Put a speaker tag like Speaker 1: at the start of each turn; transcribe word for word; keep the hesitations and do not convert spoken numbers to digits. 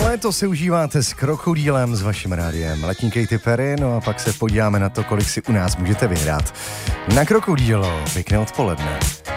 Speaker 1: Léto si užíváte s Krokodýlem, s vaším rádiem Letní Katy Perry, no a pak se podíváme na to, kolik si u nás můžete vyhrát. Na Krokodýlo, pěkné odpoledne.